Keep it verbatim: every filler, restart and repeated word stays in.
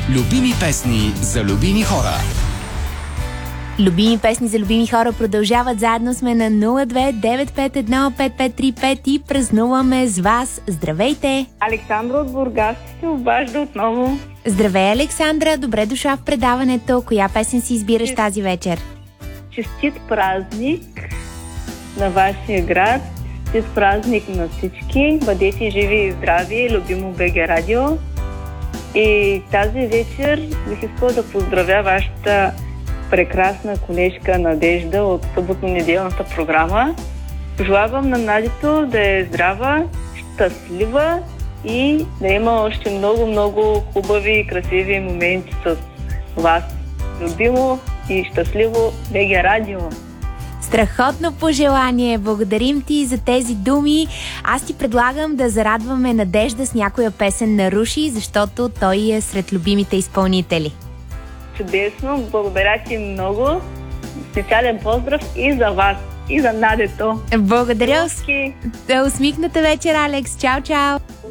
Любими песни за любими хора. Любими песни за любими хора продължават. Заедно сме на нула две девет пет едно пет пет три пет и празнуваме с вас. Здравейте! Александра от Бургас се обажда отново. Здравей, Александра! Добре дошла в предаването. Коя песен си избираш Чест... тази вечер? Честит празник на вашия град. Честит празник на всички. Бъдете живи и здрави. Любимо БГ Радио. И тази вечер бих искала да поздравя вашата прекрасна колежка Надежда от съботно-неделната програма. Пожелавам на Надето да е здрава, щастлива и да има още много-много хубави и красиви моменти с вас. Любимо и щастливо БГ Радио! Страхотно пожелание! Благодарим ти за тези думи. Аз ти предлагам да зарадваме Надежда с някоя песен на Руши, защото той е сред любимите изпълнители. Чудесно! Благодаря ти много! Специален поздрав и за вас, и за Надето! Благодаря! Okay. Усмихната вечер, Алекс! Чао, чао!